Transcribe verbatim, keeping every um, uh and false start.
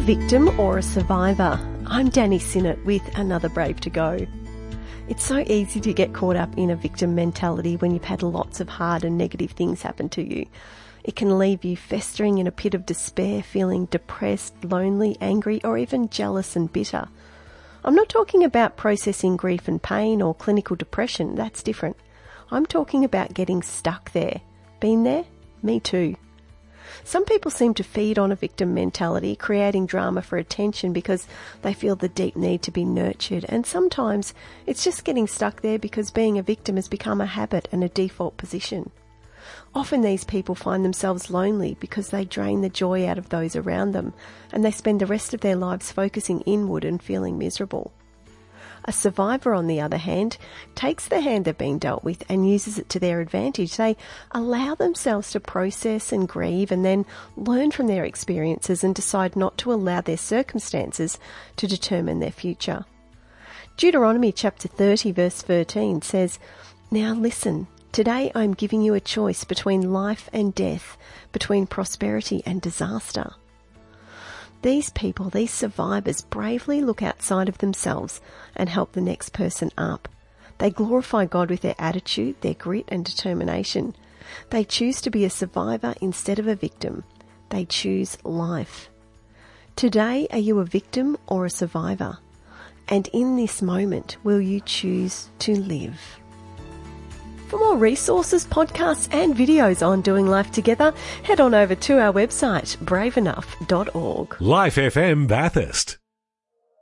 victim or a survivor? I'm Danny Sinnott with another Brave to Go. It's so easy to get caught up in a victim mentality when you've had lots of hard and negative things happen to you. It can leave you festering in a pit of despair, feeling depressed, lonely, angry, or even jealous and bitter. I'm not talking about processing grief and pain or clinical depression. That's different. I'm talking about getting stuck there. Been there? Me too. Some people seem to feed on a victim mentality, creating drama for attention because they feel the deep need to be nurtured. And sometimes it's just getting stuck there because being a victim has become a habit and a default position. Often these people find themselves lonely because they drain the joy out of those around them, and they spend the rest of their lives focusing inward and feeling miserable. A survivor, on the other hand, takes the hand they've been dealt with and uses it to their advantage. They allow themselves to process and grieve and then learn from their experiences and decide not to allow their circumstances to determine their future. Deuteronomy chapter thirty verse thirteen says, "Now listen, today I am giving you a choice between life and death, between prosperity and disaster." These people, these survivors, bravely look outside of themselves and help the next person up. They glorify God with their attitude, their grit and determination. They choose to be a survivor instead of a victim. They choose life. Today, are you a victim or a survivor? And in this moment, will you choose to live? For more resources, podcasts and videos on doing life together, head on over to our website, brave enough dot org. Life F M Bathurst.